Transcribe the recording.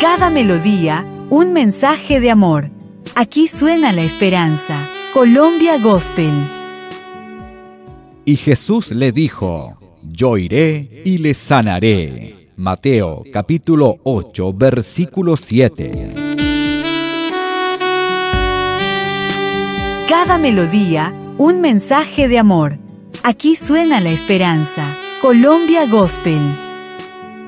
Cada melodía, un mensaje de amor. Aquí suena la esperanza. Colombia Gospel. Y Jesús le dijo: Yo iré y le sanaré. Mateo capítulo 8, versículo 7. Cada melodía, un mensaje de amor. Aquí suena la esperanza. Colombia Gospel.